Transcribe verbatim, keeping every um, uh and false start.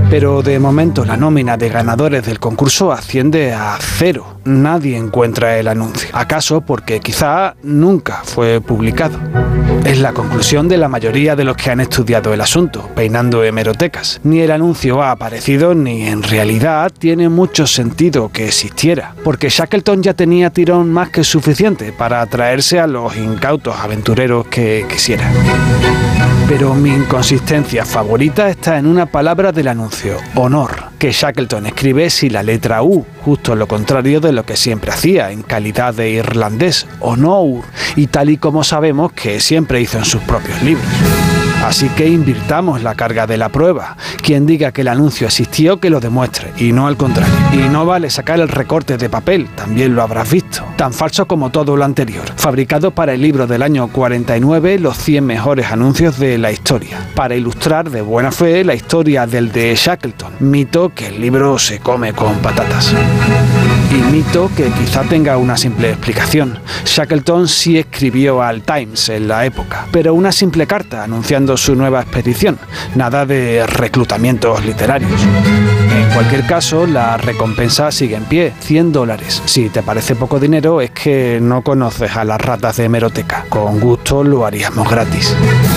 Pero de momento la nómina de ganadores del concurso asciende a cero. Nadie encuentra el anuncio. ¿Acaso porque quizá nunca fue publicado? Es la conclusión de la mayoría de los que han estudiado el asunto, peinando hemerotecas. Ni el anuncio ha aparecido, ni en realidad tiene mucho sentido que existiera, porque Shackleton ya tenía tirón más que suficiente para atraerse a los incautos aventureros que quisiera. Pero mi inconsistencia favorita está en una palabra del anuncio: honor, que Shackleton escribe sin la letra U, justo lo contrario de lo que siempre hacía en calidad de irlandés, honor, y tal y como sabemos que siempre hizo en sus propios libros. Así que invirtamos la carga de la prueba. Quien diga que el anuncio existió, que lo demuestre, y no al contrario. Y no vale sacar el recorte de papel, también lo habrás visto. Tan falso como todo lo anterior. Fabricado para el libro del año cuarenta y nueve, los cien mejores anuncios de la historia. Para ilustrar de buena fe la historia del de Shackleton. Mito que el libro se come con patatas. Y mito que quizá tenga una simple explicación. Shackleton sí escribió al Times en la época, pero una simple carta anunciando su nueva expedición, nada de reclutamientos literarios. En cualquier caso, la recompensa sigue en pie, cien dólares. Si te parece poco dinero, es que no conoces a las ratas de hemeroteca. Con gusto lo haríamos gratis.